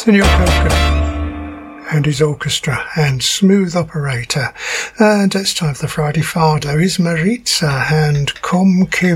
Senor Coco and his orchestra and Smooth Operator. And it's time for the Friday Fado is Maritza and Come Que